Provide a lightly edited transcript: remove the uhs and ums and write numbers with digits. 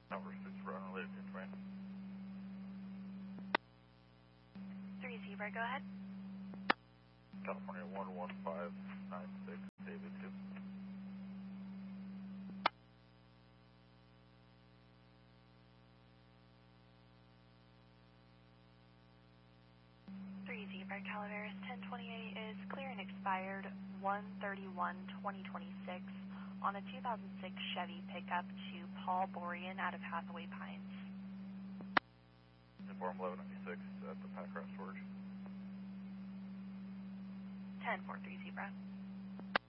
Number 6 for unrelated information. 3 Zebra, go ahead. California 11596, David 2. Calaveras 1028 is clear and expired 1/31/2026 on a 2006 Chevy pickup to Paul Borian out of Hathaway Pines. Inform 1196 at the Packcraft storage. 1043 Zebra.